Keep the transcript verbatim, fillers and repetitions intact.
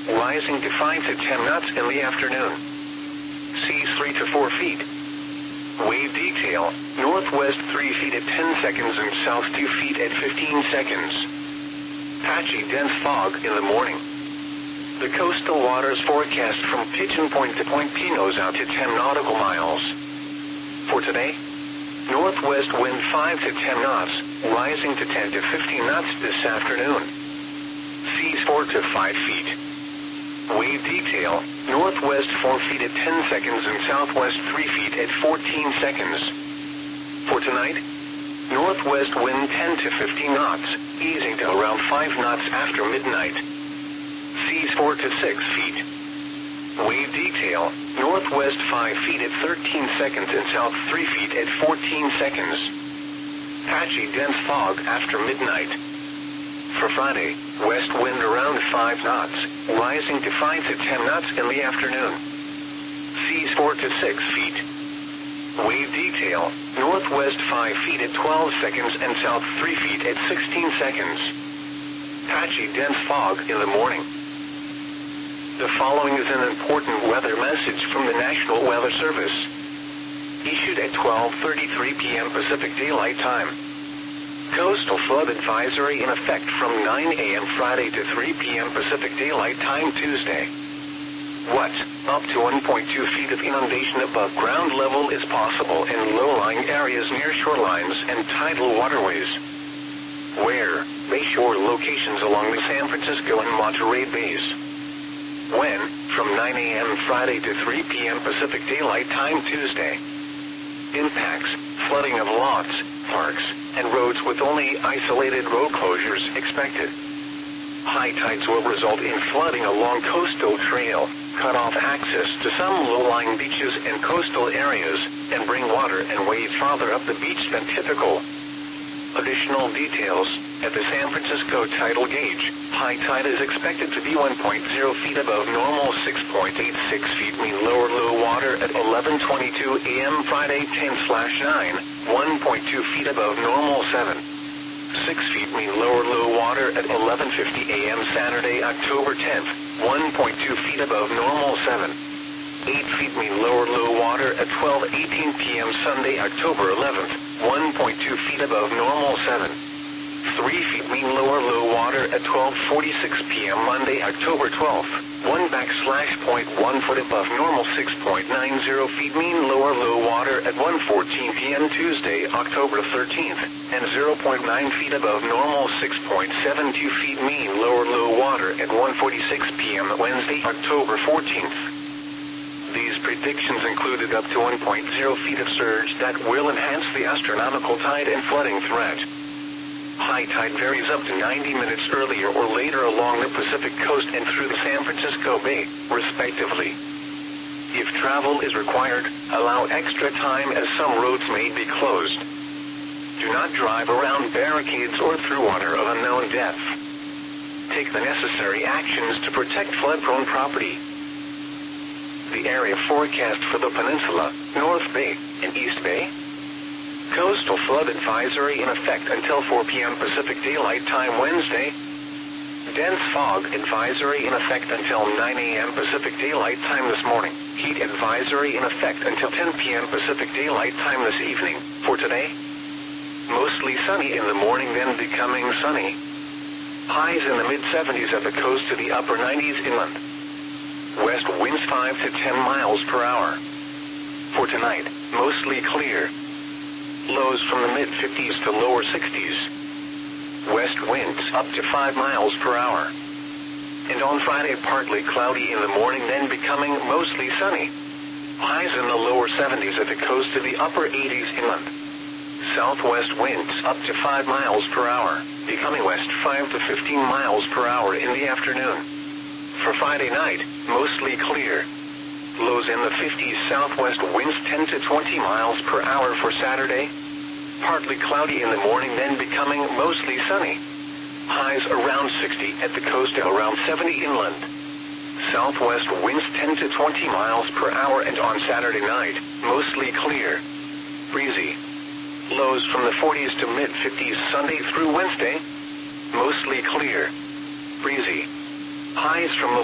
rising to five to ten knots in the afternoon. Seas three to four feet. Wave detail, northwest three feet at ten seconds and south two feet at fifteen seconds. Patchy dense fog in the morning. The coastal waters forecast from Pigeon Point to Point Pinos out to ten nautical miles. For today, northwest wind five to ten knots, rising to ten to fifteen knots this afternoon. Seas four to five feet. Wave detail, northwest four feet at ten seconds and southwest three feet at fourteen seconds. For tonight, northwest wind ten to fifteen knots, easing to around five knots after midnight. Seas four to six feet. Wave detail, northwest five feet at thirteen seconds and south three feet at fourteen seconds. Patchy dense fog after midnight. For Friday, west wind around five knots, rising to five to ten knots in the afternoon. Seas four to six feet. Wave detail, northwest five feet at twelve seconds and south three feet at sixteen seconds. Patchy dense fog in the morning. The following is an important weather message from the National Weather Service. Issued at twelve thirty-three p m Pacific Daylight Time. Coastal flood advisory in effect from nine a m Friday to three p m Pacific Daylight Time Tuesday. What? Up to one point two feet of inundation above ground level is possible in low-lying areas near shorelines and tidal waterways. Where? Bayshore locations along the San Francisco and Monterey Bays. When? From nine a m Friday to three p m Pacific Daylight Time Tuesday. Impacts, flooding of lots, parks, and roads with only isolated road closures expected. High tides will result in flooding along coastal trail, cut off access to some low-lying beaches and coastal areas, and bring water and waves farther up the beach than typical. Additional details, at the San Francisco tidal gauge, high tide is expected to be one point zero feet above normal, six point eight six feet mean lower low water at eleven twenty-two a m Friday ten slash nine, one point two feet above normal, seven. six feet mean lower low water at eleven fifty a m Saturday, October tenth, one point two feet above normal, seven. eight feet mean lower low water at twelve eighteen p m Sunday, October eleventh, one point two feet above normal, seven. three feet mean lower low water at twelve forty-six p m Monday, October twelfth, one backslash point one foot above normal, six point nine zero feet mean lower low water at one fourteen p m Tuesday, October thirteenth, and zero point nine feet above normal, six point seven two feet mean lower low water at one forty-six p m Wednesday, October fourteenth. These predictions included up to one point zero feet of surge that will enhance the astronomical tide and flooding threat. High tide varies up to ninety minutes earlier or later along the Pacific coast and through the San Francisco Bay, respectively. If travel is required, allow extra time as some roads may be closed. Do not drive around barricades or through water of unknown depth. Take the necessary actions to protect flood-prone property. The area forecast for the peninsula, North Bay, and East Bay. Coastal flood advisory in effect until four p m Pacific Daylight Time Wednesday. Dense fog advisory in effect until nine a m Pacific Daylight Time this morning. Heat advisory in effect until ten p m Pacific Daylight Time this evening. For today, mostly sunny in the morning, then becoming sunny. Highs in the mid seventies at the coast to the upper nineties inland. West winds five to ten miles per hour. For tonight, mostly clear. Lows from the mid fifties to lower sixties. West winds up to five miles per hour. And on Friday, partly cloudy in the morning, then becoming mostly sunny. Highs in the lower seventies at the coast to the upper eighties inland. Southwest winds up to five miles per hour, becoming west five to fifteen miles per hour in the afternoon. For Friday night, mostly clear. Lows in the fifties, southwest winds ten to twenty miles per hour for Saturday. Partly cloudy in the morning, then becoming mostly sunny. Highs around sixty at the coast and around seventy inland. Southwest winds ten to twenty miles per hour, and on Saturday night, mostly clear. Breezy. Lows from the forties to mid fifties Sunday through Wednesday. Mostly clear. Breezy. Highs from the